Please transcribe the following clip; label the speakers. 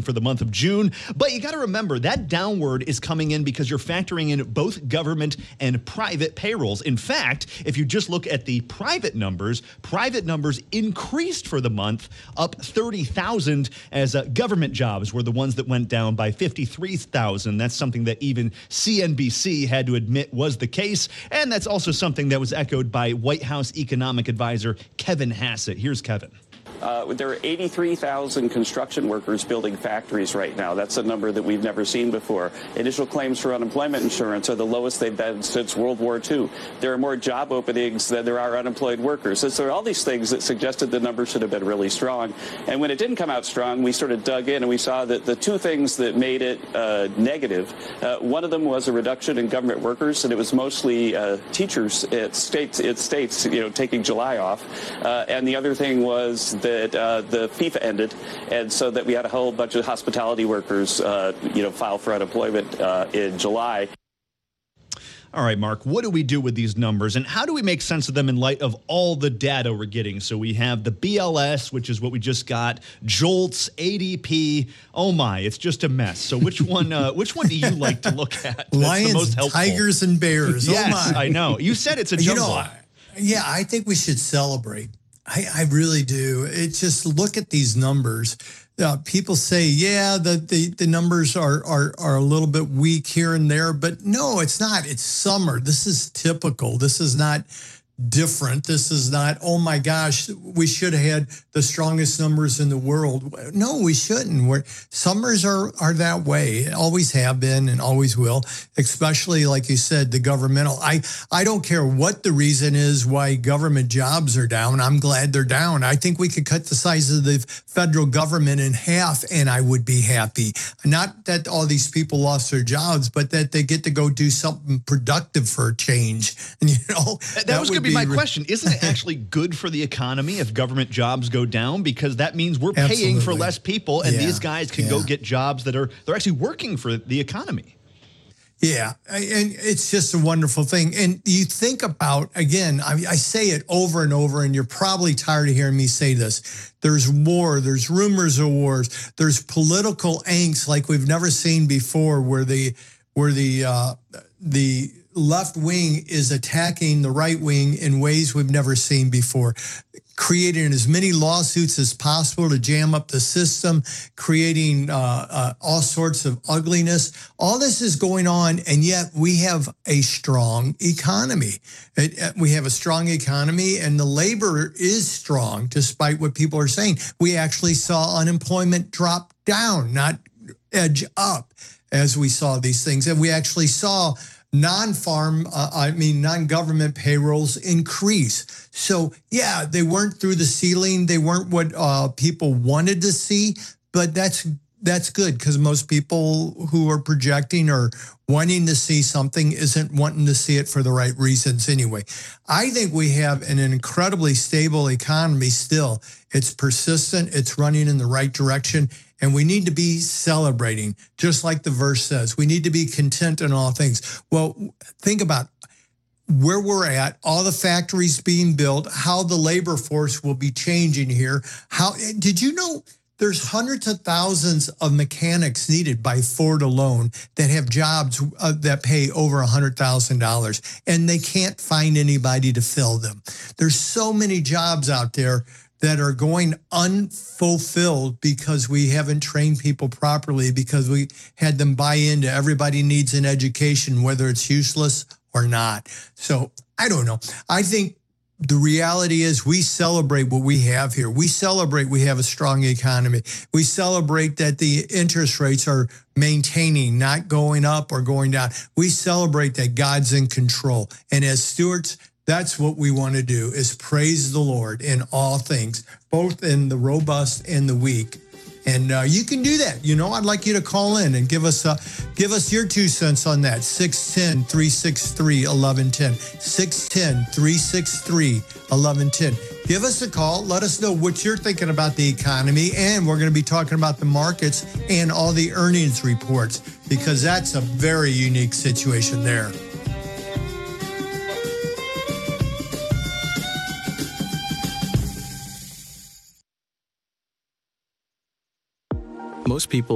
Speaker 1: for the month of June. But you got to remember that downward is coming in because you're factoring in both government and private payrolls. In fact, if you just look at the private numbers increased for the month, up 30,000, as government jobs were the ones that went down by 53,000. That's something that even CNBC had to admit was the case. And that's also something that was echoed by White House economic advisor Kevin Hassett. Here's Kevin.
Speaker 2: There are 83,000 construction workers building factories right now. That's a number that we've never seen before. Initial claims for unemployment insurance are the lowest they've been since World War II. There are more job openings than there are unemployed workers. So there are all these things that suggested the numbers should have been really strong. And when it didn't come out strong, we sort of dug in and we saw that the two things that made it negative, one of them was a reduction in government workers, and it was mostly teachers at states, taking July off. And the other thing was that the FIFA ended, and so that we had a whole bunch of hospitality workers, file for unemployment in July.
Speaker 1: All right, Mark, what do we do with these numbers, and how do we make sense of them in light of all the data we're getting? So we have the BLS, which is what we just got, JOLTS, ADP. Oh my, it's just a mess. So which one do you like to look at?
Speaker 3: Lions,
Speaker 1: the most helpful?
Speaker 3: Tigers, and bears.
Speaker 1: Yes,
Speaker 3: oh my.
Speaker 1: I know. You said it's a jumble.
Speaker 3: I think we should celebrate. I really do. It's just look at these numbers. People say, the numbers are a little bit weak here and there, but no, it's not. It's summer. This is typical. This is not different. This is not, oh my gosh, we should have had the strongest numbers in the world. No, we shouldn't. Summers are that way. Always have been and always will, especially like you said, the governmental. I don't care what the reason is why government jobs are down. I'm glad they're down. I think we could cut the size of the federal government in half and I would be happy. Not that all these people lost their jobs, but that they get to go do something productive for a change. And
Speaker 1: that was going to be my question. Isn't it actually good for the economy if government jobs go down? Because that means we're paying for less people, and these guys can go get jobs they're actually working for the economy.
Speaker 3: Yeah, and it's just a wonderful thing. And you think about, again, I say it over and over, and you're probably tired of hearing me say this. There's war, there's rumors of wars, there's political angst like we've never seen before, where the left wing is attacking the right wing in ways we've never seen before, creating as many lawsuits as possible to jam up the system, creating all sorts of ugliness. All this is going on, and yet we have a strong economy. We have a strong economy, and the labor is strong, despite what people are saying. We actually saw unemployment drop down, not edge up, as we saw these things. And we actually saw non-government payrolls increase. So, they weren't through the ceiling. They weren't what people wanted to see, but that's good, because most people who are projecting or wanting to see something isn't wanting to see it for the right reasons anyway. I think we have an incredibly stable economy still. It's persistent. It's running in the right direction. And we need to be celebrating, just like the verse says. We need to be content in all things. Well, think about where we're at, all the factories being built, how the labor force will be changing here. Did you know there's hundreds of thousands of mechanics needed by Ford alone that have jobs that pay over $100,000, and they can't find anybody to fill them. There's so many jobs out there that are going unfulfilled because we haven't trained people properly, because we had them buy into everybody needs an education, whether it's useless or not. So I don't know. I think the reality is we celebrate what we have here. We celebrate we have a strong economy. We celebrate that the interest rates are maintaining, not going up or going down. We celebrate that God's in control. And as stewards, that's what we want to do, is praise the Lord in all things, both in the robust and the weak. And you can do that. I'd like you to call in and give us your 2 cents on that. 610-363-1110. 610-363-1110. Give us a call. Let us know what you're thinking about the economy. And we're going to be talking about the markets and all the earnings reports, because that's a very unique situation there.
Speaker 4: Most people